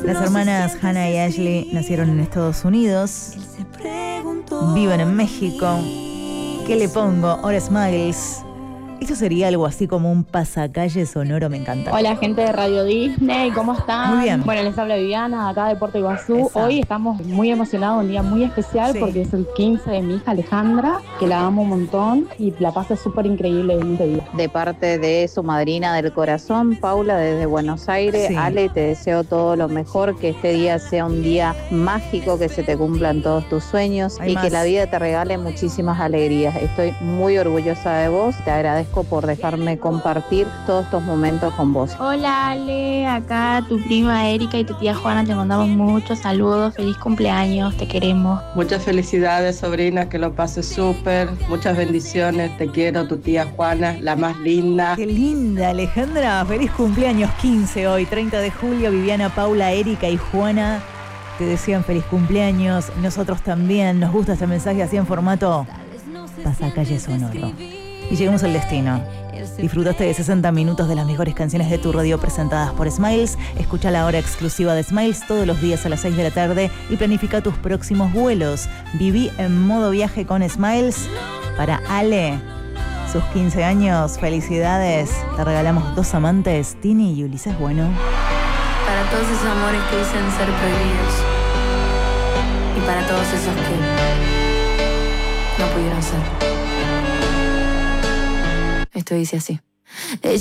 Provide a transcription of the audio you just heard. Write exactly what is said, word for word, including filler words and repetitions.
Las hermanas Hannah y Ashley nacieron en Estados Unidos, viven en México. ¿Qué le pongo? Ahora Smiles. Esto sería algo así como un pasacalle sonoro, me encanta. Hola, gente de Radio Disney, ¿cómo están? Muy bien. Bueno, les habla Viviana, acá de Puerto Iguazú. Esa. Hoy estamos muy emocionados, un día muy especial, Sí. porque es el quince de mi hija Alejandra, que la amo un montón y la pasa súper increíble en este día. De parte de su madrina del corazón, Paula, desde Buenos Aires. Sí. Ale, te deseo todo lo mejor, que este día sea un día mágico, que se te cumplan todos tus sueños Hay y más. que la vida te regale muchísimas alegrías. Estoy muy orgullosa de vos, te agradezco por dejarme compartir todos estos momentos con vos. Hola Ale, acá tu prima Erika y tu tía Juana, te mandamos muchos saludos, feliz cumpleaños, te queremos. Muchas felicidades, sobrina, que lo pases súper, muchas bendiciones, te quiero, tu tía Juana, la más linda. Qué linda, Alejandra. Feliz cumpleaños, quince hoy, treinta de julio. Viviana, Paula, Erika y Juana te desean feliz cumpleaños. Nosotros también. Nos gusta este mensaje así en formato pasacalle sonoro. Y llegamos al destino. Disfrutaste de sesenta minutos de las mejores canciones de tu radio presentadas por Smiles. Escucha la hora exclusiva de Smiles todos los días a las seis de la tarde y planifica tus próximos vuelos. Viví en modo viaje con Smiles. Para Ale, sus quince años, felicidades. Te regalamos dos amantes, Tini y Ulises Bueno. Para todos esos amores que dicen ser prohibidos. Y para todos esos que no pudieron ser. Esto dice así.